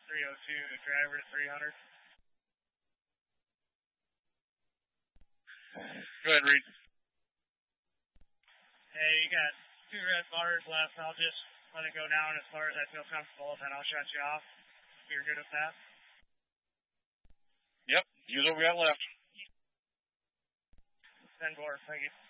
302, driver to 300. Go ahead, Reed. Hey, you got 2 red bars left. I'll just let it go down as far as I feel comfortable, and I'll shut you off. You're good with that? Yep, use what we got left. 10-4, thank you.